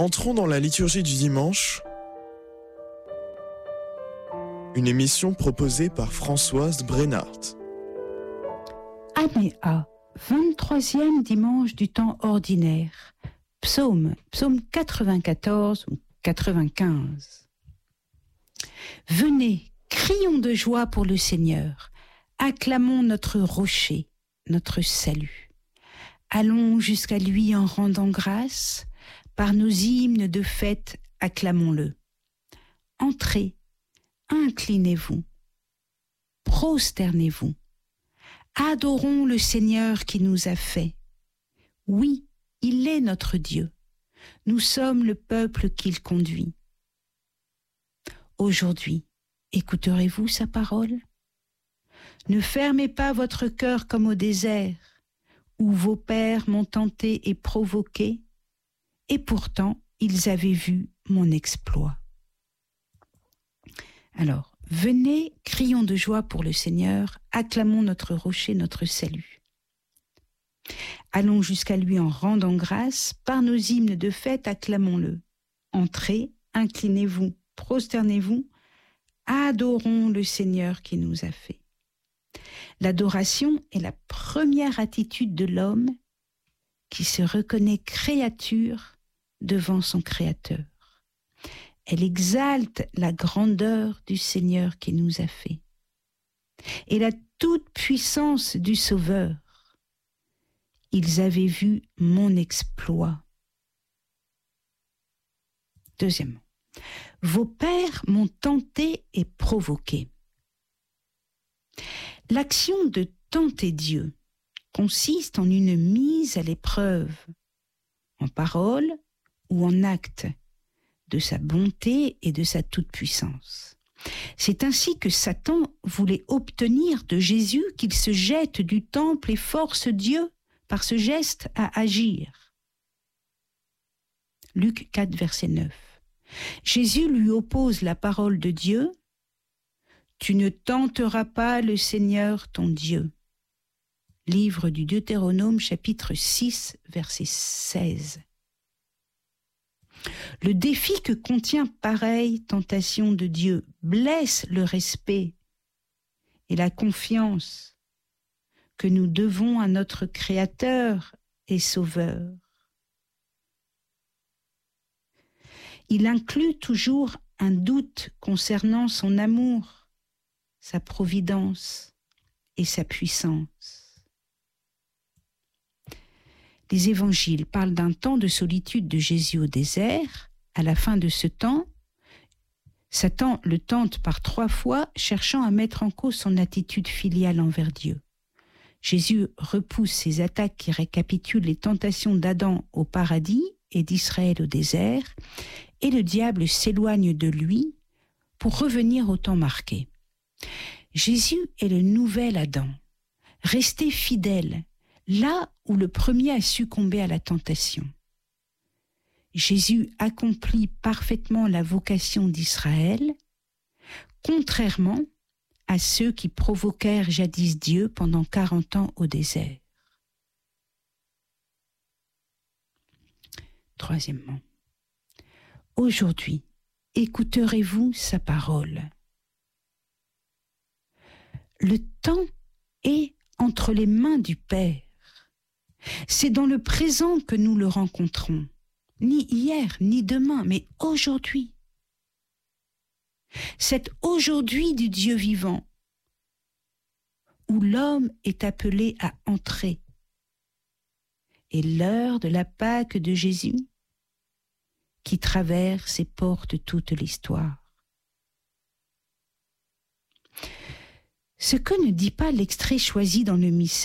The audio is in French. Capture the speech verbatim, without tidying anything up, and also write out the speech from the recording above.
Entrons dans la liturgie du dimanche, une émission proposée par Françoise Brennart. Année A, vingt-troisième dimanche du temps ordinaire, psaume, psaume quatre-vingt-quatorze ou quatre-vingt-quinze. Venez, crions de joie pour le Seigneur, acclamons notre rocher, notre salut. Allons jusqu'à lui en rendant grâce, par nos hymnes de fête, acclamons-le. Entrez, inclinez-vous, prosternez-vous. Adorons le Seigneur qui nous a fait. Oui, il est notre Dieu. Nous sommes le peuple qu'il conduit. Aujourd'hui, écouterez-vous sa parole? Ne fermez pas votre cœur comme au désert, où vos pères m'ont tenté et provoqué, et pourtant ils avaient vu mon exploit. Alors, venez, crions de joie pour le Seigneur, acclamons notre rocher, notre salut. Allons jusqu'à lui en rendant grâce, par nos hymnes de fête, acclamons-le. Entrez, inclinez-vous, prosternez-vous, adorons le Seigneur qui nous a fait. L'adoration est la première attitude de l'homme qui se reconnaît créature devant son Créateur. Elle exalte la grandeur du Seigneur qui nous a fait et la toute-puissance du Sauveur. Ils avaient vu mon exploit. Deuxièmement, vos pères m'ont tenté et provoqué. L'action de tenter Dieu consiste en une mise à l'épreuve, en parole ou en acte, de sa bonté et de sa toute-puissance. C'est ainsi que Satan voulait obtenir de Jésus qu'il se jette du temple et force Dieu par ce geste à agir. Luc quatre, verset neuf. Jésus lui oppose la parole de Dieu. Tu ne tenteras pas le Seigneur ton Dieu. Livre du Deutéronome, chapitre six, verset seize. Le défi que contient pareille tentation de Dieu blesse le respect et la confiance que nous devons à notre Créateur et Sauveur. Il inclut toujours un doute concernant son amour, sa providence et sa puissance. Les évangiles parlent d'un temps de solitude de Jésus au désert. À la fin de ce temps, Satan le tente par trois fois, cherchant à mettre en cause son attitude filiale envers Dieu. Jésus repousse ces attaques qui récapitulent les tentations d'Adam au paradis et d'Israël au désert, et le diable s'éloigne de lui pour revenir au temps marqué. Jésus est le nouvel Adam, resté fidèle, là où le premier a succombé à la tentation. Jésus accomplit parfaitement la vocation d'Israël, contrairement à ceux qui provoquèrent jadis Dieu pendant quarante ans au désert. Troisièmement, aujourd'hui, écouterez-vous sa parole? Le temps est entre les mains du Père. C'est dans le présent que nous le rencontrons, ni hier, ni demain, mais aujourd'hui. C'est aujourd'hui du Dieu vivant, où l'homme est appelé à entrer, et l'heure de la Pâque de Jésus, qui traverse et porte toute l'histoire. Ce que ne dit pas l'extrait choisi dans le missel,